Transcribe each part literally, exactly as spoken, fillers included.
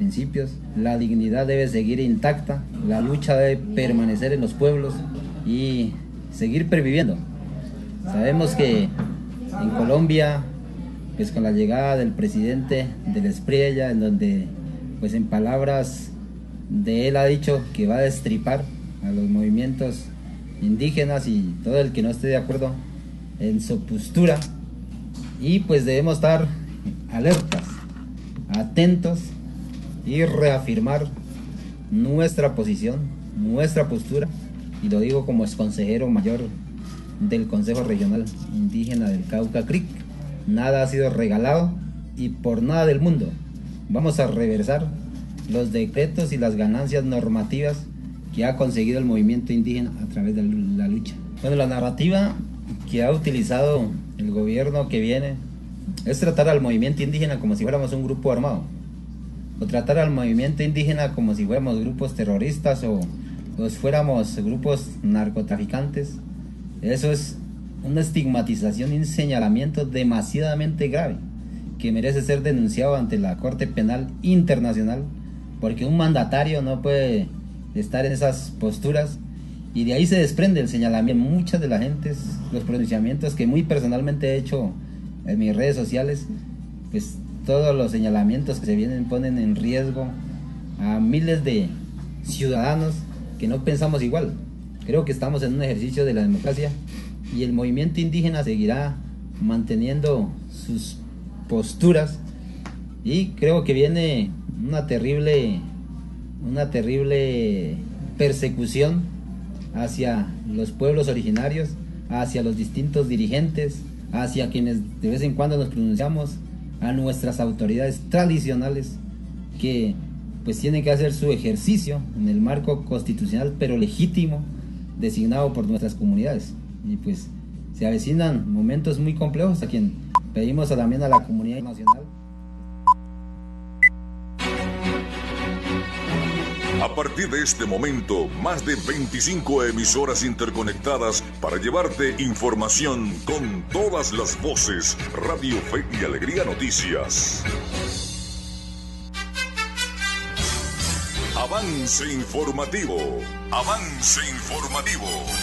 principios, la dignidad debe seguir intacta, la lucha debe permanecer en los pueblos y seguir perviviendo. Sabemos que en Colombia, pues con la llegada del presidente del Espriella, en donde pues en palabras de él ha dicho que va a destripar a los movimientos indígenas y todo el que no esté de acuerdo en su postura, y pues debemos estar alertas, atentos y reafirmar nuestra posición, nuestra postura, y lo digo como exconsejero mayor del Consejo Regional Indígena del Cauca C R I C. Nada ha sido regalado y por nada del mundo vamos a reversar los decretos y las ganancias normativas que ha conseguido el movimiento indígena a través de la lucha. Bueno, la narrativa que ha utilizado el gobierno que viene es tratar al movimiento indígena como si fuéramos un grupo armado, o tratar al movimiento indígena como si fuéramos grupos terroristas o, o fuéramos grupos narcotraficantes. Eso es una estigmatización y un señalamiento demasiadamente grave que merece ser denunciado ante la Corte Penal Internacional, porque un mandatario no puede estar en esas posturas, y de ahí se desprende el señalamiento. Muchas de la gente, los pronunciamientos que muy personalmente he hecho en mis redes sociales, pues todos los señalamientos que se vienen ponen en riesgo a miles de ciudadanos que no pensamos igual. Creo que estamos en un ejercicio de la democracia y el movimiento indígena seguirá manteniendo sus posturas, y creo que viene una terrible una terrible persecución hacia los pueblos originarios, hacia los distintos dirigentes, hacia quienes de vez en cuando nos pronunciamos, a nuestras autoridades tradicionales que pues tienen que hacer su ejercicio en el marco constitucional pero legítimo designado por nuestras comunidades. Y pues se avecinan momentos muy complejos a quien pedimos también a la comunidad nacional. A partir de este momento, más de veinticinco emisoras interconectadas para llevarte información con todas las voces. Radio Fe y Alegría Noticias. Avance informativo. Avance informativo.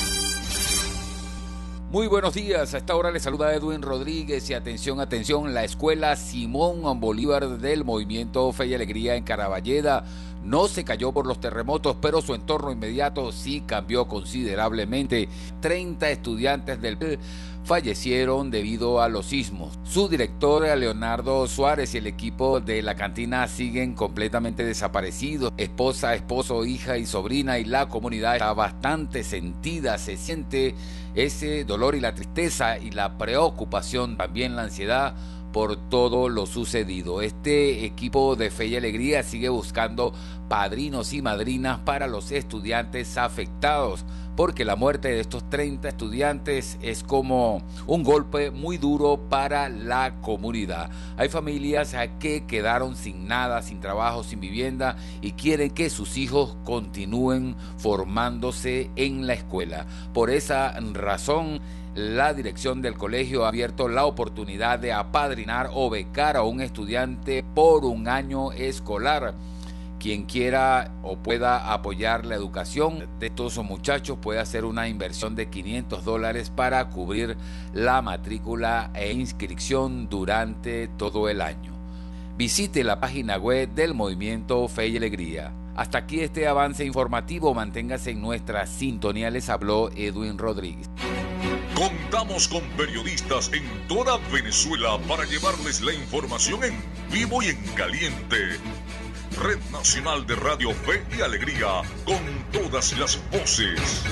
Muy buenos días, a esta hora les saluda Edwin Rodríguez y atención, atención, la Escuela Simón Bolívar del Movimiento Fe y Alegría en Caraballeda no se cayó por los terremotos, pero su entorno inmediato sí cambió considerablemente. treinta estudiantes del fallecieron debido a los sismos. Su director, Leonardo Suárez, y el equipo de la cantina siguen completamente desaparecidos. Esposa, esposo, hija y sobrina, y la comunidad está bastante sentida. Se siente ese dolor y la tristeza y la preocupación, también la ansiedad por todo lo sucedido. Este equipo de Fe y Alegría sigue buscando padrinos y madrinas para los estudiantes afectados, porque la muerte de estos treinta estudiantes es como un golpe muy duro para la comunidad. Hay familias que quedaron sin nada, sin trabajo, sin vivienda, y quieren que sus hijos continúen formándose en la escuela. Por esa razón, la dirección del colegio ha abierto la oportunidad de apadrinar o becar a un estudiante por un año escolar. Quien quiera o pueda apoyar la educación de estos muchachos puede hacer una inversión de quinientos dólares para cubrir la matrícula e inscripción durante todo el año. Visite la página web del Movimiento Fe y Alegría. Hasta aquí este avance informativo. Manténgase en nuestra sintonía. Les habló Edwin Rodríguez. Contamos con periodistas en toda Venezuela para llevarles la información en vivo y en caliente. Red Nacional de Radio Fe y Alegría, con todas las voces.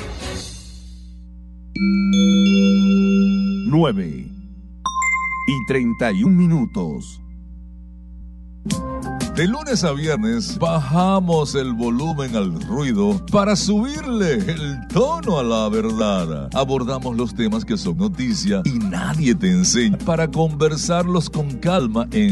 nueve y treinta y un minutos. De lunes a viernes bajamos el volumen al ruido para subirle el tono a la verdad. Abordamos los temas que son noticia y nadie te enseña, para conversarlos con calma en